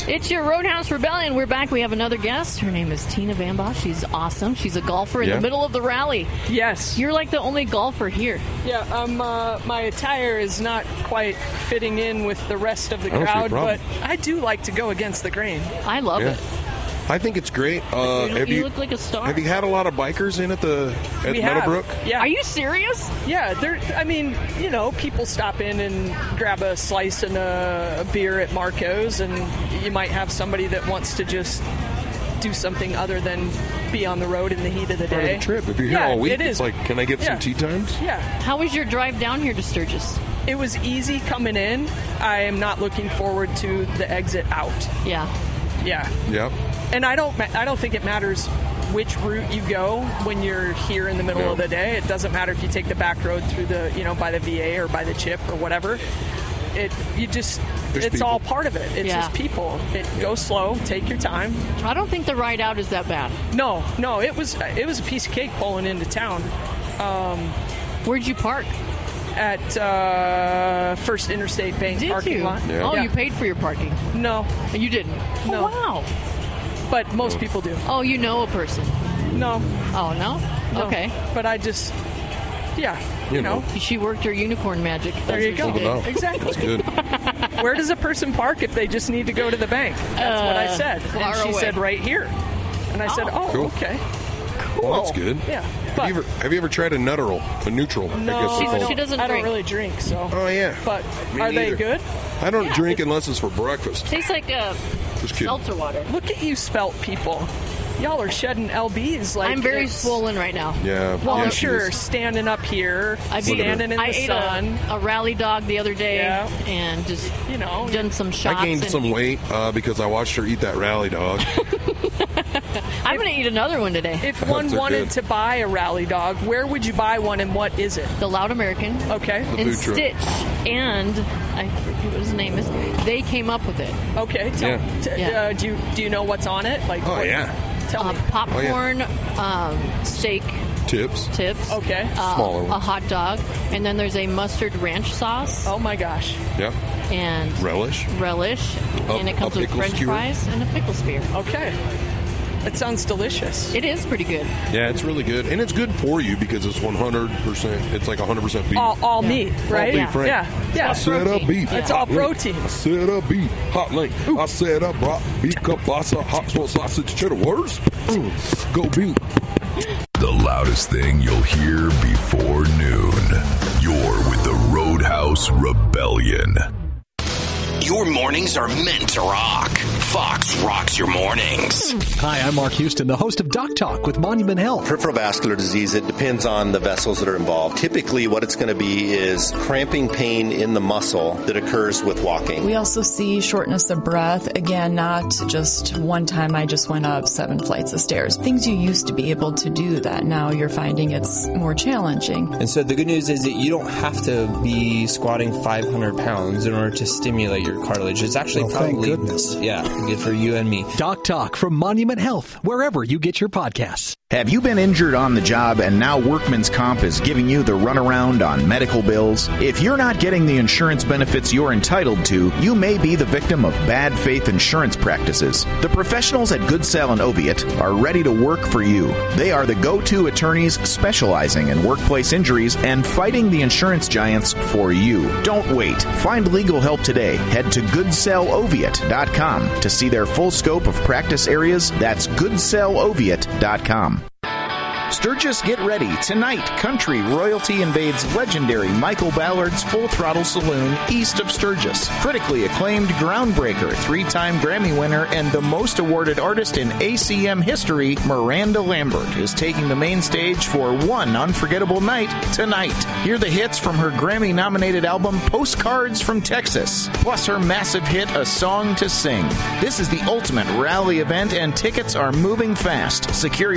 It's your Roadhouse Rebellion. We're back. We have another guest. Her name is Tina Van Bosch. She's awesome. She's a golfer in the middle of the rally. Yes. You're like the only golfer here. Yeah, my attire is not quite fitting in with the rest of the crowd, but I do like to go against the grain. I love it. I think it's great. You look like a star. Have you had a lot of bikers in at Meadowbrook? Yeah. Are you serious? Yeah. People stop in and grab a slice and a beer at Marco's, and you might have somebody that wants to just do something other than be on the road in the heat of the day. Part of the trip. If you're here all week, it's like, can I get some tea times? Yeah. How was your drive down here to Sturgis? It was easy coming in. I am not looking forward to the exit out. Yeah. Yeah. Yep. And I don't think it matters which route you go when you're here in the middle of the day. It doesn't matter if you take the back road through by the VA or by the chip or whatever. It's people. all part of it. It's just people. Go slow, take your time. I don't think the ride out is that bad. No, it was a piece of cake pulling into town. Where'd you park? At First Interstate Bank parking lot. Yeah. Oh, you paid for your parking? No. You didn't? No. Oh, wow. But most people do. Oh, you know a person? No. Oh, no? Okay. But I just, you know. She worked her unicorn magic. There you go. Exactly. That's good. Where does a person park if they just need to go to the bank? That's what I said. And she said right here. And I said, cool. Okay. Cool. Well, that's good. Yeah. Have you ever tried a neutral? No, she doesn't drink. I don't really drink, so. Oh, yeah. But Me are neither. they good? I don't drink unless it's for breakfast. Tastes like seltzer water. Look at you spelt people. Y'all are shedding LBs like I'm very swollen right now. Yeah. Well, yeah, I'm sure standing up here, standing in the sun. I ate a rally dog the other day and just done some shots. I gained some weight because I watched her eat that rally dog. I'm going to eat anher one today. If one wanted to buy a rally dog, where would you buy one and what is it? The Loud American. Okay. The and food truck. Stitch. And I forget what his name is. They came up with it. Okay. Do you know what's on it? Tell me. Popcorn, steak tips. Okay. Smaller one. A hot dog. And then there's a mustard ranch sauce. Oh, my gosh. Yeah. And relish. And it comes with French fries and a pickle spear. Okay. It sounds delicious. It is pretty good. Yeah, it's really good. And it's good for you because it's 100%. It's like 100% beef. All meat, right? All beef, right? Yeah. I set up beef. It's all protein. I set up beef. Hot link. I set up beef, kielbasa, hot smoked sausage, cheddar. Words. Go beef. The loudest thing you'll hear before noon. You're with the Roadhouse Rebellion. Your mornings are meant to rock. Fox rocks your mornings. Hi, I'm Mark Houston, the host of Doc Talk with Monument Health. Peripheral vascular disease, it depends on the vessels that are involved. Typically, what it's going to be is cramping pain in the muscle that occurs with walking. We also see shortness of breath. Again, not just one time I just went up 7 flights of stairs. Things you used to be able to do that now you're finding it's more challenging. And so the good news is that you don't have to be squatting 500 pounds in order to stimulate your cartilage. It's actually probably thank goodness. Good for you and me. Doc Talk from Monument Health, wherever you get your podcasts. Have you been injured on the job and now Workman's Comp is giving you the runaround on medical bills? If you're not getting the insurance benefits you're entitled to, you may be the victim of bad faith insurance practices. The professionals at Good Sal and Oviatt are ready to work for you. They are the go-to attorneys specializing in workplace injuries and fighting the insurance giants for you. Don't wait. Find legal help today. Head to GoodSalOviatt.com to see their full scope of practice areas. That's GoodSalOviatt.com. Sturgis, get ready. Tonight, country royalty invades legendary Michael Ballard's Full Throttle Saloon east of Sturgis. Critically acclaimed groundbreaker, 3-time Grammy winner, and the most awarded artist in ACM history, Miranda Lambert, is taking the main stage for one unforgettable night tonight. Hear the hits from her Grammy-nominated album Postcards from Texas, plus her massive hit A Song to Sing. This is the ultimate rally event, and tickets are moving fast. Secure